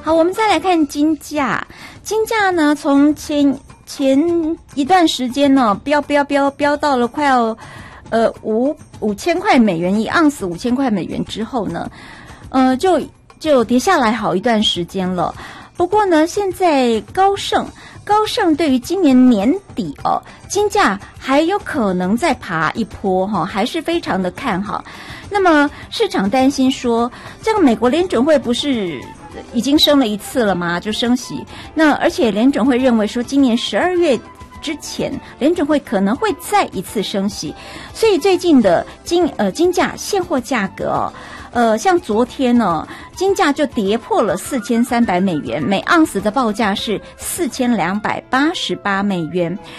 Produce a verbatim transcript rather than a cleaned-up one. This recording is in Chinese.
好，我们再来看金价，金价呢从前前一段时间呢飙飙飙飙到了快要呃五五千块美元一盎司，五千块美元之后呢，呃就就跌下来好一段时间了。不过呢，现在高盛高盛对于今年年底哦，金价还有可能再爬一波哈、哦，还是非常的看好。那么市场担心说，这个美国联准会不是已经升了一次了吗？就升息。那而且联准会认为说，今年十二月之前，联准会可能会再一次升息，所以最近的金呃金价现货价格哦，呃像昨天呢、哦，金价就跌破了四千三百美元，每盎司的报价是四千两百八十八美元。